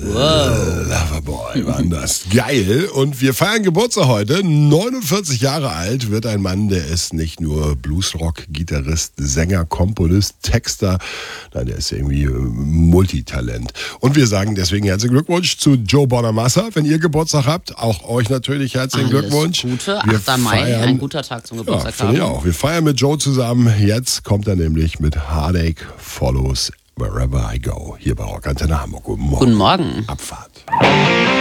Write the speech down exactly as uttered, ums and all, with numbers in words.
Wow. Loverboy, war das geil. Und wir feiern Geburtstag heute. neunundvierzig Jahre alt wird ein Mann, der ist nicht nur Bluesrock-Gitarrist, Sänger, Komponist, Texter. Nein, der ist irgendwie Multitalent. Und wir sagen deswegen herzlichen Glückwunsch zu Joe Bonamassa, wenn ihr Geburtstag habt. Auch euch natürlich herzlichen Alles Glückwunsch. Gute, wir achter Mai, feiern, ein guter Tag zum Geburtstag ja, haben. Ja, auch. Wir feiern mit Joe zusammen. Jetzt kommt er nämlich mit Heartache Follows Wherever I Go. Hier bei Rock Antenne Hamburg. Guten Morgen. Guten Morgen. Abfahrt.